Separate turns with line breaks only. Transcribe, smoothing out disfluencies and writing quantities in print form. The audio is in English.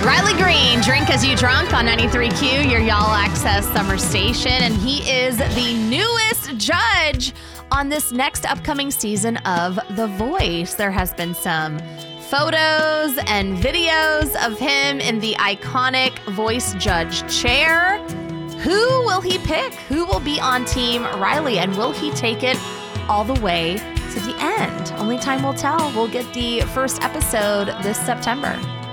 Riley Green, Drink As You Drunk on 93Q, your Y'all Access summer station. And he is the newest judge on this next upcoming season of The Voice. There has been some photos and videos of him in the iconic voice judge chair. Who will he pick? Who will be on Team Riley? And will he take it all the way to the end? Only time will tell. We'll get the first episode this September.